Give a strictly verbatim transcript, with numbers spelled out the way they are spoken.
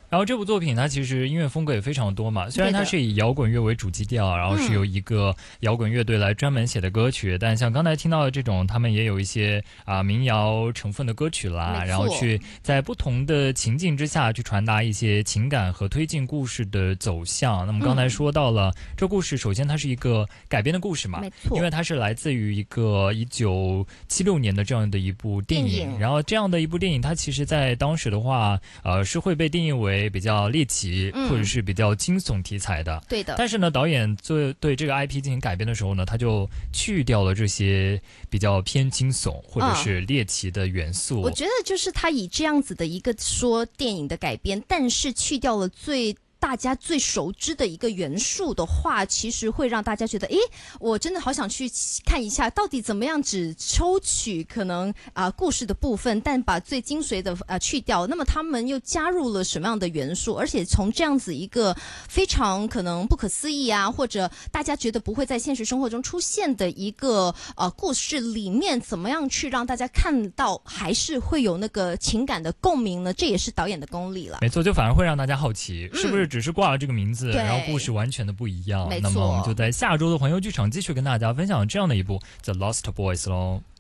然后这部作品它其实音乐风格也非常多嘛，虽然它是以摇滚乐为主基调，然后是由一个摇滚乐队来专门写的歌曲，嗯、但像刚才听到的这种，他们也有一些啊、呃、民谣成分的歌曲啦，然后去在不同的情境之下去传达一些情感和推进故事的走向。那么刚才说到了、嗯、这故事，首先它是一个改编的故事嘛， 没错， 因为它是来自于一个一九七六年的这样的一部电影， 电影然后这样的一部电影，它其实在当时的话，呃，是会被定义为比较猎奇、嗯、或者是比较惊悚题材的， 对的。 但是呢，导演对对这个 I P 进行改编的时候呢，他就去掉了这些比较偏惊悚或者是猎奇的元素。 嗯、我觉得就是他以这样子的一个说电影的改编，但是去掉了最。大家最熟知的一个元素的话，其实会让大家觉得，诶，我真的好想去看一下，到底怎么样只抽取可能啊、呃、故事的部分，但把最精髓的啊、呃、去掉。那么他们又加入了什么样的元素？而且从这样子一个非常可能不可思议啊，或者大家觉得不会在现实生活中出现的一个呃故事里面，怎么样去让大家看到，还是会有那个情感的共鸣呢？这也是导演的功力了。 没错，就反而会让大家好奇，是不是？只是挂了这个名字，然后故事完全的不一样。那么我们就在下周的环游剧场继续跟大家分享这样的一部《The Lost Boys》喽。